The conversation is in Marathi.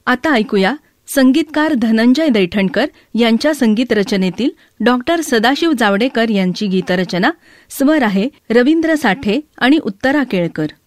आता ऐकूया संगीतकार धनंजय दैठणकर यांच्या संगीत रचनेतील डॉक्टर सदाशिव जावडेकर यांची गीतरचना. स्वर आहे रवींद्र साठे आणि उत्तरा केळकर.